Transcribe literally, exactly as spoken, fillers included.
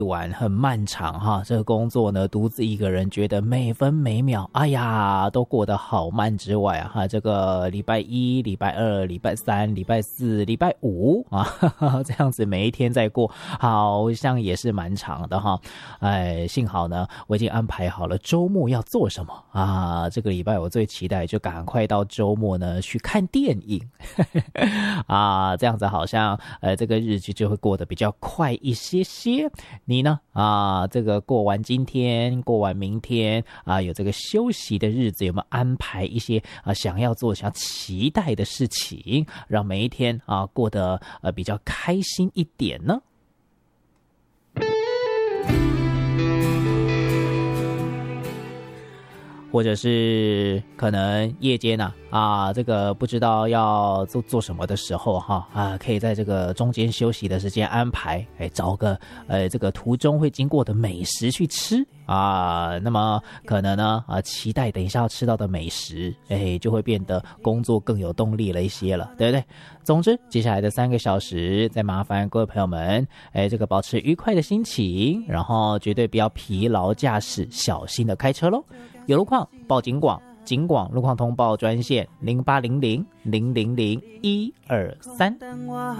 晚很漫长哈，这个工作呢，独自一个人觉得每分每秒，哎呀，都过得好慢之外啊，哈，这个礼拜一、礼拜二、礼拜三、礼拜四、礼拜五啊，呵呵这样子每一天在过，好像也是蛮长的哈。哎，幸好呢，我已经安排好了周末要做什么啊。这个礼拜我最期待就赶快到周末呢去看电影啊，这样子好像呃这个日子就会过得比较快一些些。你呢？啊，这个过完今天，过完明天啊，有这个休息的日子，有没有安排一些啊想要做、想要期待的事情，让每一天啊过得呃比较开心一点呢？或者是可能夜间啊啊，这个不知道要做做什么的时候哈啊，可以在这个中间休息的时间安排，哎，找个呃这个途中会经过的美食去吃啊，那么可能呢啊，期待等一下要吃到的美食，哎，就会变得工作更有动力了一些了，对不对？总之，接下来的三个小时，再麻烦各位朋友们，哎，这个保持愉快的心情，然后绝对不要疲劳驾驶，小心的开车咯。有路况报警广，警广路况通报专线零八零零零零零一二三。